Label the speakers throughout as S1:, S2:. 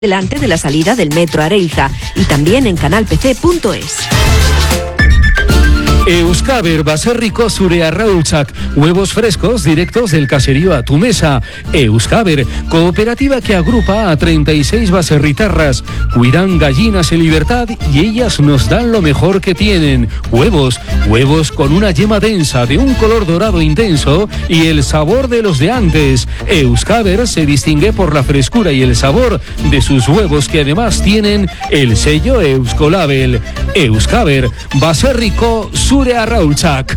S1: delante de la salida del metro Areilza y también en canalpc.es.
S2: Euskaber, baserriko zure arraultzak, huevos frescos directos del caserío a tu mesa. Euskaber, cooperativa que agrupa a 36 baserritarras. Cuidan gallinas en libertad y ellas nos dan lo mejor que tienen. Huevos con una yema densa, de un color dorado intenso y el sabor de los de antes. Euskaber se distingue por la frescura y el sabor de sus huevos, que además tienen el sello Euskolabel. Euskaber, baserriko zure arraultzak.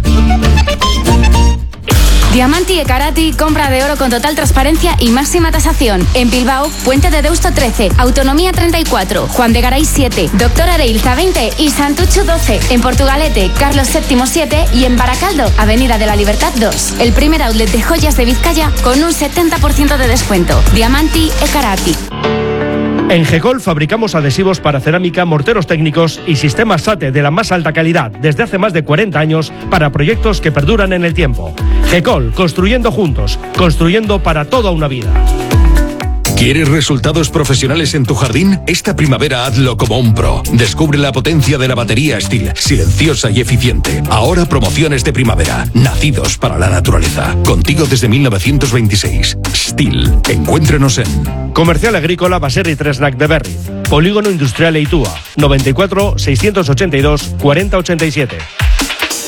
S3: Diamanti e Karati, compra de oro con total transparencia y máxima tasación. En Bilbao, Puente de Deusto 13, Autonomía 34, Juan de Garay 7, Doctor Areilza 20 y Santucho 12. En Portugalete, Carlos VII 7 y en Baracaldo, Avenida de la Libertad 2. El primer outlet de joyas de Vizcaya con un 70% de descuento. Diamanti e Karati.
S4: En Gecol fabricamos adhesivos para cerámica, morteros técnicos y sistemas SATE de la más alta calidad desde hace más de 40 años para proyectos que perduran en el tiempo. Gecol, construyendo juntos, construyendo para toda una vida.
S5: ¿Quieres resultados profesionales en tu jardín? Esta primavera hazlo como un pro. Descubre la potencia de la batería Stihl, silenciosa y eficiente. Ahora promociones de primavera, nacidos para la naturaleza. Contigo desde 1926. Stihl, encuéntrenos en
S4: Comercial Agrícola Baserri Tresnak de Berriz, Polígono Industrial Eitúa, 94 682 4087.